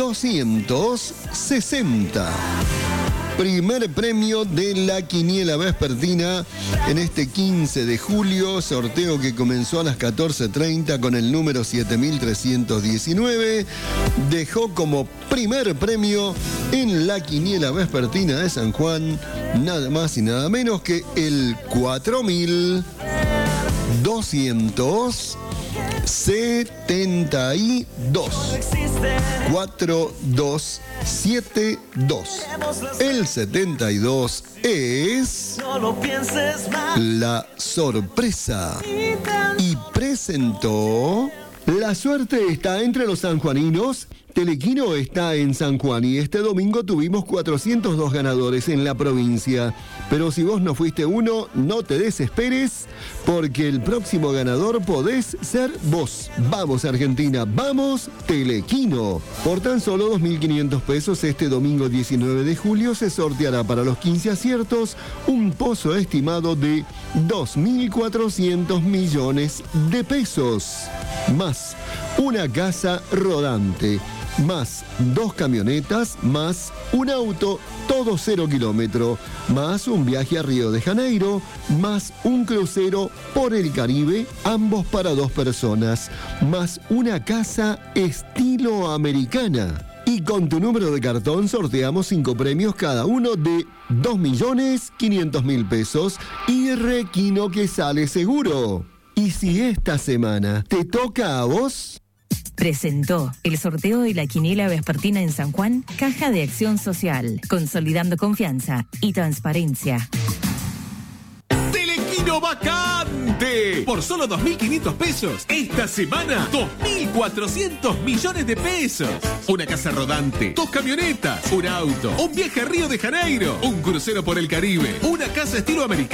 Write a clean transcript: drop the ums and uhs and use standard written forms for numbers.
260. Primer premio de la quiniela vespertina en este 15 de julio, sorteo que comenzó a las 14:30 con el número 7319. Dejó como primer premio en la quiniela vespertina de San Juan nada más y nada menos que el 4272. 4272. El 72 es la sorpresa. Y presentó... La suerte está entre los sanjuaninos. Telequino está en San Juan y este domingo tuvimos 402 ganadores en la provincia. Pero si vos no fuiste uno, no te desesperes, porque el próximo ganador podés ser vos. Vamos Argentina, vamos Telequino. Por tan solo 2.500 pesos este domingo 19 de julio se sorteará para los 15 aciertos un pozo estimado de 2.400 millones de pesos. Más una casa rodante, más 2 camionetas, más un auto, todo 0 kilómetro, más un viaje a Río de Janeiro, más un crucero por el Caribe, ambos para 2 personas, más una casa estilo americana. Y con tu número de cartón sorteamos 5 premios, cada uno de 2.500.000 pesos y Requino que sale seguro. ¿Y si esta semana te toca a vos? Presentó el sorteo de la quiniela vespertina en San Juan, Caja de Acción Social, consolidando confianza y transparencia. ¡Telequino vacante! Por solo 2.500 pesos, esta semana, 2.400 millones de pesos. Una casa rodante, 2 camionetas, un auto, un viaje a Río de Janeiro, un crucero por el Caribe, una casa estilo americano.